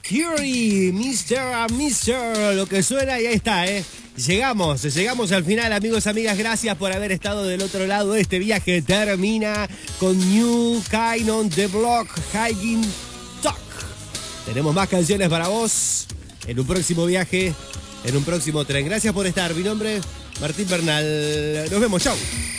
Curie, Mr. Lo que suena y ahí está, Llegamos al final, amigos, amigas. Gracias por haber estado del otro lado. Este viaje termina con New Kind on the Block, Hiking Talk. Tenemos más canciones para vos en un próximo viaje, en un próximo tren. Gracias por estar. Mi nombre es Martín Bernal. Nos vemos. Chau.